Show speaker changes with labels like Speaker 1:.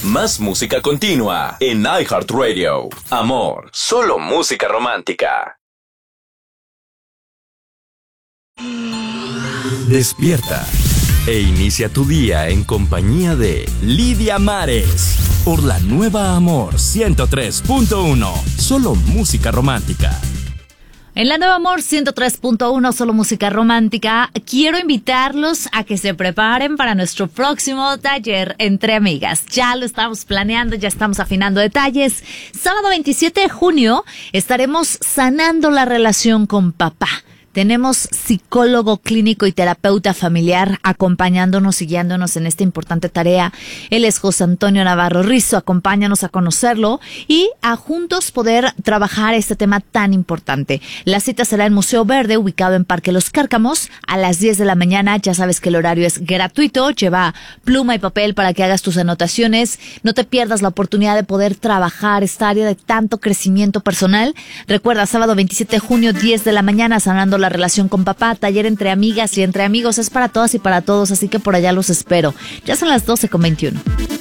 Speaker 1: Más música continua en iHeartRadio. Amor, solo música romántica. Despierta e inicia tu día en compañía de Lidia Mares por la nueva Amor 103.1. Solo música romántica.
Speaker 2: En la Nueva Amor 103.1, solo música romántica, quiero invitarlos a que se preparen para nuestro próximo taller entre amigas. Ya lo estamos planeando, ya estamos afinando detalles. Sábado 27 de junio estaremos sanando la relación con papá. Tenemos psicólogo clínico y terapeuta familiar acompañándonos y guiándonos en esta importante tarea. Él es José Antonio Navarro Rizo. Acompáñanos a conocerlo y a juntos poder trabajar este tema tan importante. La cita será en Museo Verde, ubicado en Parque Los Cárcamos, a las 10 de la mañana. Ya sabes que el horario es gratuito. Lleva pluma y papel para que hagas tus anotaciones. No te pierdas la oportunidad de poder trabajar esta área de tanto crecimiento personal. Recuerda, sábado 27 de junio, 10 de la mañana, sanando la relación con papá, taller entre amigas y entre amigos, es para todas y para todos, así que por allá los espero. Ya son las 12:21.